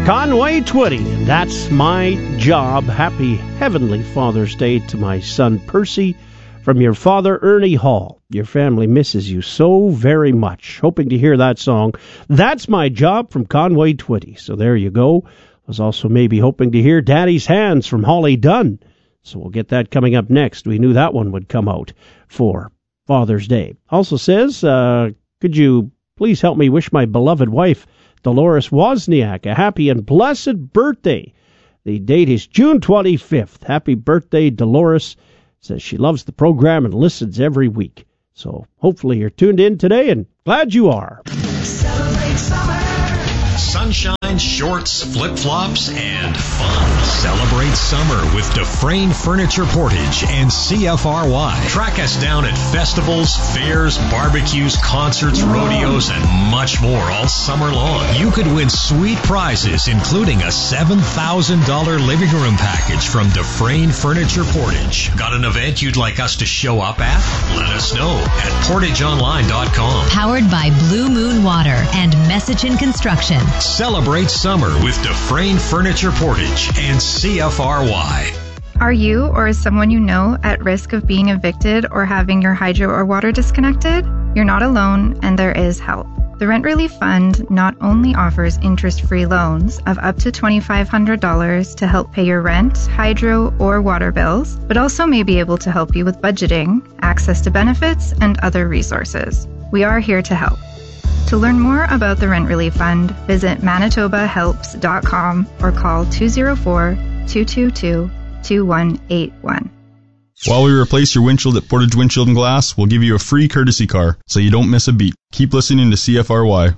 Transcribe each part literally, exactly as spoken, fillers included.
Conway Twitty, and that's my job. Happy Heavenly Father's Day to my son Percy from your father Ernie Hall. Your family misses you so very much. Hoping to hear that song. That's my job from Conway Twitty. So there you go. I was also maybe hoping to hear Daddy's Hands from Holly Dunn. So we'll get that coming up next. We knew that one would come out for Father's Day. Also says, uh, could you please help me wish my beloved wife, Dolores Wozniak, a happy and blessed birthday. The date is June twenty-fifth. Happy birthday, Dolores. Says she loves the program and listens every week. So hopefully you're tuned in today, and glad you are. Celebrate summer. Sunshine, shorts, flip-flops, and fun. Celebrate summer with Dufresne Furniture Portage and C F R Y. Track us down at festivals, fairs, barbecues, concerts, rodeos, and much more all summer long. You could win sweet prizes, including a seven thousand dollars living room package from Dufresne Furniture Portage. Got an event you'd like us to show up at? Let us know at portage online dot com. Powered by Blue Moon Water and Messichin Construction. Celebrate summer with Dufresne Furniture Portage and C F R Y. Are you or is someone you know at risk of being evicted or having your hydro or water disconnected? You're not alone, and there is help. The Rent Relief Fund not only offers interest-free loans of up to two thousand five hundred dollars to help pay your rent, hydro, or water bills, but also may be able to help you with budgeting, access to benefits, and other resources. We are here to help. To learn more about the Rent Relief Fund, visit manitoba helps dot com or call two oh four, two two two, two one eight one. While we replace your windshield at Portage Windshield and Glass, we'll give you a free courtesy car so you don't miss a beat. Keep listening to C F R Y.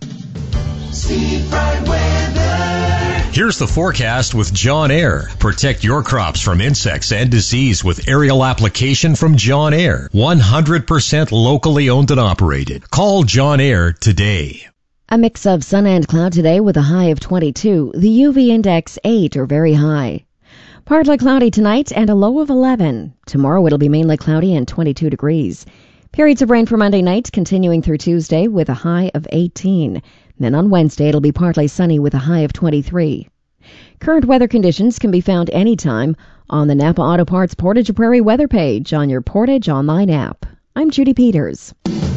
Steve Bright Weather. Here's the forecast with John Air. Protect your crops from insects and disease with aerial application from John Air. one hundred percent locally owned and operated. Call John Air today. A mix of sun and cloud today with a high of twenty-two. The U V index eight or very high. Partly cloudy tonight and a low of eleven. Tomorrow it'll be mainly cloudy and twenty-two degrees. Periods of rain for Monday night continuing through Tuesday with a high of eighteen. Then on Wednesday it'll be partly sunny with a high of twenty-three. Current weather conditions can be found anytime on the Napa Auto Parts Portage Prairie weather page on your Portage Online app. I'm Judy Peters.